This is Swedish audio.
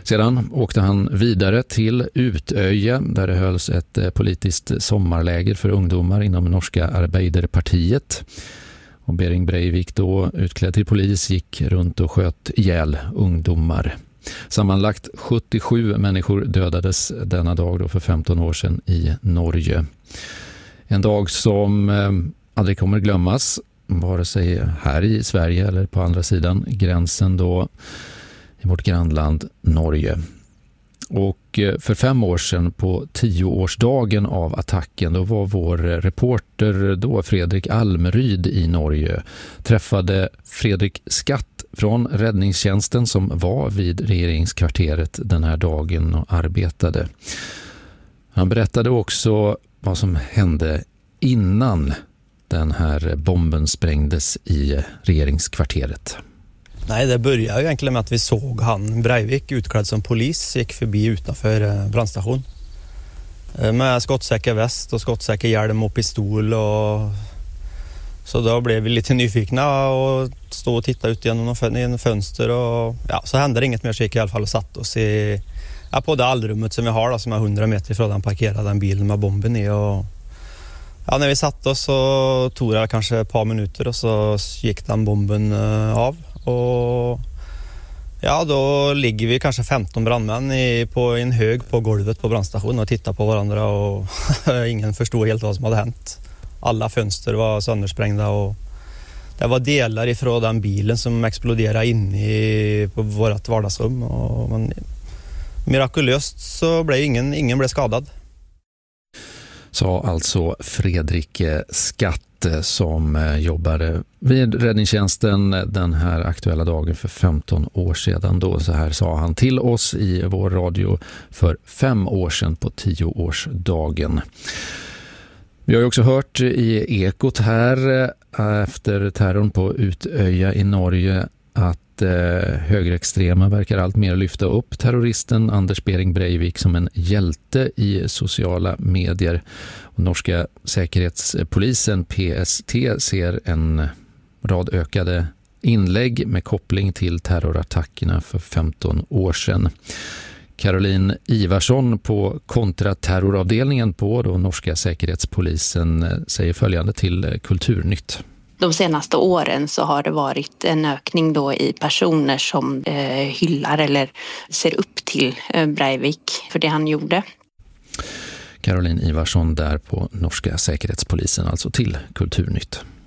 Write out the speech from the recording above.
Sedan åkte han vidare till Utöja där det hölls ett politiskt sommarläger för ungdomar inom norska Arbeiderpartiet. Och Behring Breivik, då utklädd till polis, gick runt och sköt ihjäl ungdomar. Sammanlagt 77 människor dödades denna dag då för 15 år sedan i Norge. En dag som aldrig kommer glömmas, vare sig här i Sverige eller på andra sidan gränsen då i vårt grannland Norge. Och för 5 år sedan på 10-årsdagen av attacken, då var vår reporter då Fredrik Almeryd i Norge, träffade Fredrik Skatt från räddningstjänsten som var vid regeringskvarteret den här dagen och arbetade. Han berättade också vad som hände innan den här bomben sprängdes i regeringskvarteret. Nej, det började ju egentligen med att vi såg han Breivik utklädd som polis gick förbi utanför brandstation. Med skottsäker väst och skottsäker hjälm och pistol. Så då blev vi lite nyfikna och stod och tittade ut genom en fönster. Och, ja, så hände det inget mer, så gick i alla fall och satt oss på det allrummet som vi har, då, som är 100 meter från den parkerade den bilen med bomben i. Och, ja, när vi satt oss så tog det kanske ett par minuter och så gick den bomben av. Och ja, då ligger vi kanske 15 brandmän på en hög på golvet på brandstationen och tittar på varandra och ingen förstod helt vad som hade hänt. Alla fönster var söndersprängda och det var delar ifrån den bilen som exploderade inne på vårt vardagsrum. Men mirakulöst så blev ingen blev skadad. Sa alltså Fredrik Skatt som jobbade vid räddningstjänsten den här aktuella dagen för 15 år sedan. Då, så här sa han till oss i vår radio för 5 år sedan på 10-årsdagen. Vi har ju också hört i Ekot här efter terrorn på Utöja i Norge att högerextrema verkar allt mer lyfta upp terroristen Anders Behring Breivik som en hjälte i sociala medier. Och norska säkerhetspolisen PST ser en rad ökade inlägg med koppling till terrorattackerna för 15 år sedan. Caroline Ivarsson på kontraterroravdelningen på då norska säkerhetspolisen säger följande till Kulturnytt. De senaste åren så har det varit en ökning då i personer som hyllar eller ser upp till Breivik för det han gjorde. Caroline Ivarsson där på norska säkerhetspolisen, alltså till Kulturnytt.